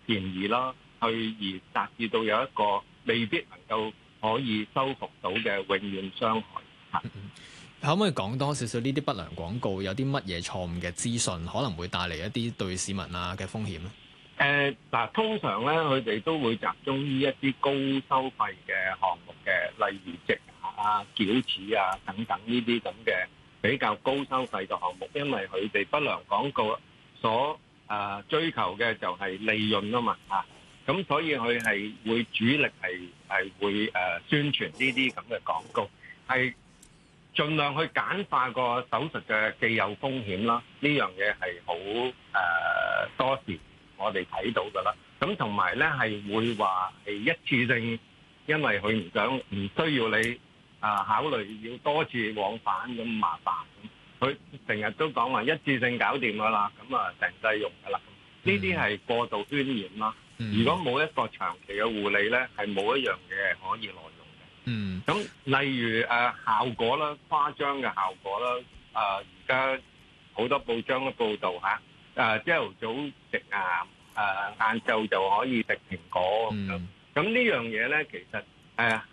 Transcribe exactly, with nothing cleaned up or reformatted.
便宜啦，去而達至到有一個未必能夠可以修復到嘅永遠傷害嚇。 可唔可以講多少少呢啲不良廣告有啲乜嘢錯誤嘅資訊，可能會帶嚟一啲對市民啊嘅風險咧？ 誒嗱，通常咧，佢哋都會集中於一啲高收費嘅項目嘅，例如植牙啊、矯齒啊等等呢啲咁嘅比較高收費嘅項目，因為佢哋不良廣告所誒追求嘅就係利潤啊嘛嚇，咁所以佢係會主力係係會誒宣傳呢啲咁嘅廣告，係盡量去簡化個手術嘅既有風險啦。呢樣嘢係好誒多時我哋睇到㗎啦，咁同埋咧係會話係一次性，因為佢唔想唔需要你啊考慮要多次往返咁麻煩，佢成日都講話一次性搞掂㗎啦，咁啊成世用㗎啦。呢啲係過度渲染啦。如果冇一個長期嘅護理咧，係冇一樣嘢係可以耐用嘅。 嗯， 咁例如誒、呃、效果啦，誇張嘅效果啦，誒而家好多報章都報導嚇。誒朝頭早食牙，誒晏晝就可以食蘋果咁樣。咁呢樣嘢咧，其實誒